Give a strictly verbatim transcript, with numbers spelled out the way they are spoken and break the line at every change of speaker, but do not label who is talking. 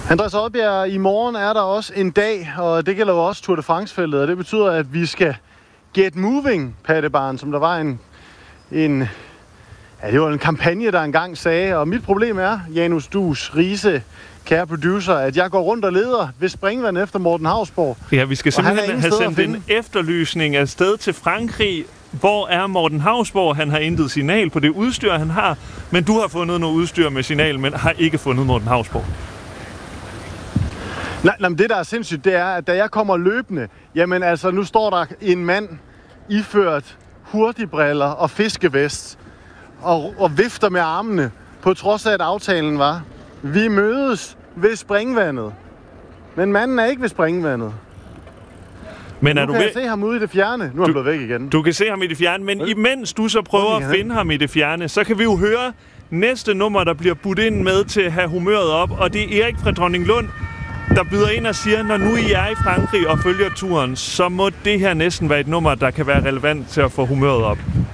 Andreas Oddbjerg, i morgen er der også en dag, og det gælder jo også Tour de France-feltet, og det betyder, at vi skal get moving, Pattebarn, som der var en, en, ja, det var en kampagne, der engang sagde. Og mit problem er, Janus Dus Riise, kære producer, at jeg går rundt og leder ved springvand efter Morten Hausborg.
Ja, vi skal simpelthen have sendt en efterlysning af sted til Frankrig. Hvor er Morten Hausborg? Han har intet signal på det udstyr, han har, men du har fundet noget udstyr med signal, men har ikke fundet Morten Hausborg.
Nej, nej, men det der er sindssygt, det er, at da jeg kommer løbende, jamen altså, nu står der en mand iført hurtigbriller og fiskevest og, og vifter med armene, på trods af, at aftalen var, vi mødes ved springvandet. Men manden er ikke ved springvandet.
Men
nu
er du
kan
ved...
jeg se ham ude i det fjerne. Nu er han blevet væk igen.
Du kan se ham i det fjerne, men imens du så prøver at finde ham i det fjerne, så kan vi jo høre næste nummer, der bliver budt ind med til at have humøret op, og det er Erik fra Dronninglund, der byder ind og siger, når nu I er i Frankrig og følger turen, så må det her næsten være et nummer, der kan være relevant til at få humøret op.